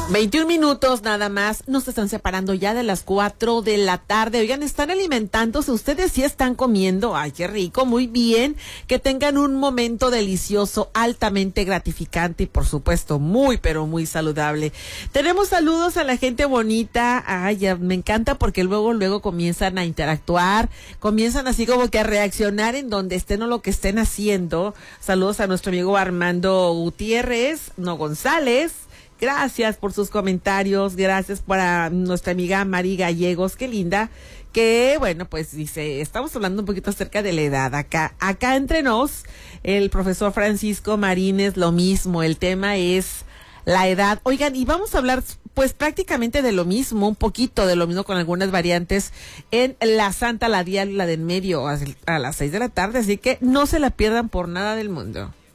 21 minutos nada más, nos están separando ya de las 4 de la tarde. Oigan, están alimentándose, ustedes sí están comiendo, ay, qué rico, muy bien, que tengan un momento delicioso, altamente gratificante y por supuesto muy, pero muy saludable. Tenemos saludos a la gente bonita, ay, ya me encanta porque luego comienzan a interactuar, comienzan así como que a reaccionar en donde estén o lo que estén haciendo. Saludos a nuestro amigo Armando Gutiérrez, no González. Gracias por sus comentarios, gracias para nuestra amiga Mari Gallegos, qué linda, que bueno, pues dice, estamos hablando un poquito acerca de la edad, acá entre nos, el profesor Francisco Marínez, lo mismo, el tema es la edad. Oigan, y vamos a hablar pues prácticamente de lo mismo, un poquito de lo mismo con algunas variantes en la Santa, la Dial, la del medio, a las 6 de la tarde, así que no se la pierdan por nada del mundo.